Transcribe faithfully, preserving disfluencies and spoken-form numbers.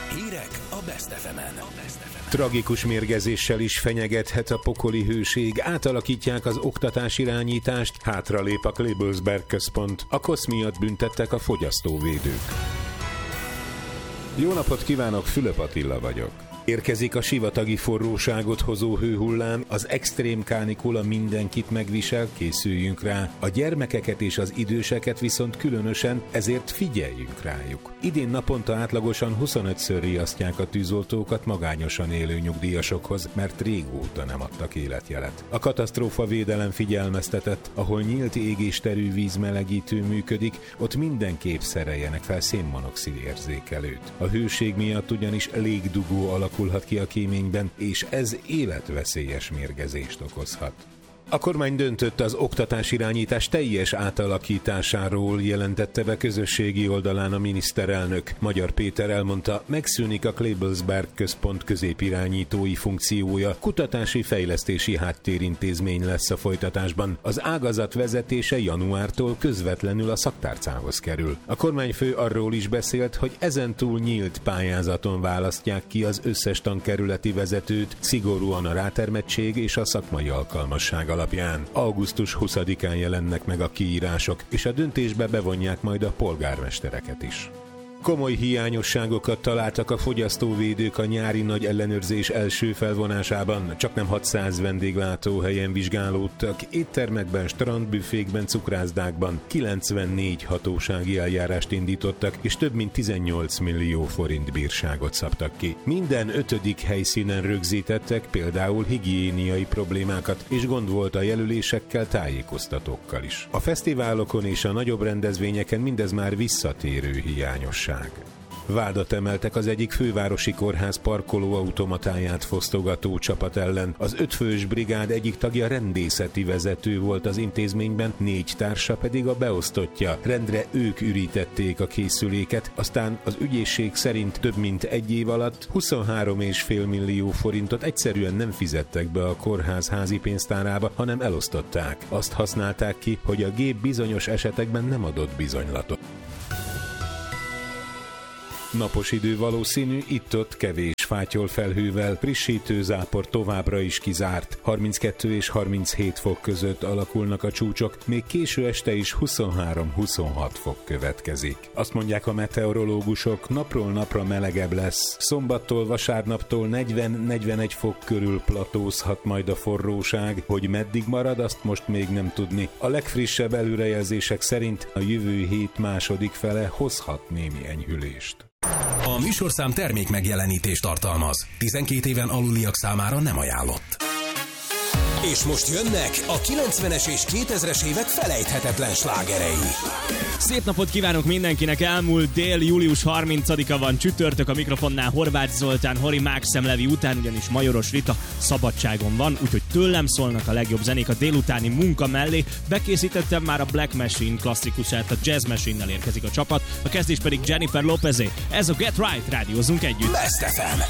Hírek a Best ef emen. Tragikus mérgezéssel is fenyegethet a pokoli hőség. Átalakítják az oktatásirányítást, hátralép a Klebersberg központ. A kosz miatt büntettek a fogyasztóvédők. Jó napot kívánok, Fülöp Attila vagyok. Érkezik a sivatagi forróságot hozó hőhullám, az extrém kánikula mindenkit megvisel, készüljünk rá. A gyermekeket és az időseket viszont különösen, ezért figyeljünk rájuk. Idén naponta átlagosan huszonötször riasztják a tűzoltókat magányosan élő nyugdíjasokhoz, mert régóta nem adtak életjelet. A katasztrófa védelem figyelmeztetett, ahol nyílt égésterű vízmelegítő működik, ott mindenképp szereljenek fel szénmonoxid érzékelőt. A hőség miatt ugyanis légdugó alakulhat ki a kéményben, és ez életveszélyes mérgezést okozhat. A kormány döntött az oktatásirányítás teljes átalakításáról, jelentette be közösségi oldalán a miniszterelnök. Magyar Péter elmondta, megszűnik a Klebersberg központ középirányítói funkciója, kutatási fejlesztési háttérintézmény lesz a folytatásban. Az ágazat vezetése januártól közvetlenül a szaktárcához kerül. A kormányfő arról is beszélt, hogy ezentúl nyílt pályázaton választják ki az összes tankerületi vezetőt, szigorúan a rátermettség és a szakmai alkalmasság alapján. augusztus huszadikán jelennek meg a kiírások, és a döntésbe bevonják majd a polgármestereket is. Komoly hiányosságokat találtak a fogyasztóvédők a nyári nagy ellenőrzés első felvonásában. Csaknem hatszáz vendéglátóhelyen vizsgálódtak, éttermekben, strandbüfékben, cukrászdákban. kilencvennégy hatósági eljárást indítottak, és több mint tizennyolc millió forint bírságot szabtak ki. Minden ötödik helyszínen rögzítettek például higiéniai problémákat, és gond volt a jelölésekkel, tájékoztatókkal is. A fesztiválokon és a nagyobb rendezvényeken mindez már visszatérő hiányosság. Vádat emeltek az egyik fővárosi kórház parkolóautomatáját fosztogató csapat ellen. Az ötfős brigád egyik tagja rendészeti vezető volt az intézményben, négy társa pedig a beosztottja. Rendre ők ürítették a készüléket, aztán az ügyészség szerint több mint egy év alatt huszonhárom egész öt millió forintot egyszerűen nem fizettek be a kórház házi pénztárába, hanem elosztották. Azt használták ki, hogy a gép bizonyos esetekben nem adott bizonylatot. Napos idő valószínű, itt-ott kevés fátyol felhővel, frissítő zápor továbbra is kizárt. harminckettő és harminchét fok között alakulnak a csúcsok, még késő este is huszonhárom-huszonhat fok következik. Azt mondják a meteorológusok, napról napra melegebb lesz. Szombattól, vasárnaptól negyven-negyvenegy fok körül platózhat majd a forróság, hogy meddig marad, azt most még nem tudni. A legfrissebb előrejelzések szerint a jövő hét második fele hozhat némi enyhülést. A műsorszám termék megjelenítést tartalmaz. tizenkét éven aluliak számára nem ajánlott. És most jönnek a kilencvenes és kétezres évek felejthetetlen slágerei. Szép napot kívánok mindenkinek! Elmúlt dél, július harmincadika van, csütörtök, a mikrofonnál Horváth Zoltán, Hori Mákszemlevi után, ugyanis Majoros Rita szabadságon van, úgyhogy tőlem szólnak a legjobb zenék a délutáni munka mellé. Bekészítettem már a Black Machine klasszikusát, a Jazz Machine-nel érkezik a csapat, a kezdés pedig Jennifer Lopezé. Ez a Get Right, rádiózunk együtt. Best ef em.